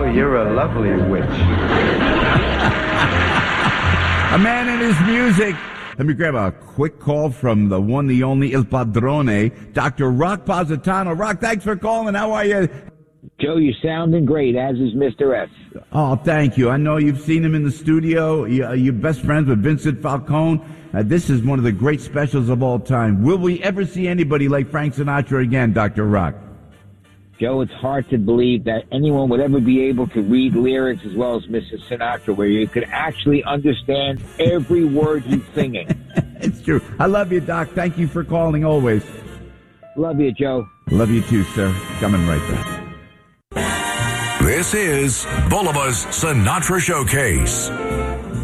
you're a lovely witch. A man and his music. Let me grab a quick call from the one, the only Il Padrone, Dr. Rock Positano. Rock, thanks for calling. How are you? Joe, you're sounding great, as is Mr. S. Oh, thank you. I know you've seen him in the studio. You're best friends with Vincent Falcone. This is one of the great specials of all time. Will we ever see anybody like Frank Sinatra again, Dr. Rock? Joe, it's hard to believe that anyone would ever be able to read lyrics as well as Mrs. Sinatra, where you could actually understand every word he's singing. It's true. I love you, Doc. Thank you for calling always. Love you, Joe. Love you too, sir. Coming right back. This is Bulba's Sinatra Showcase.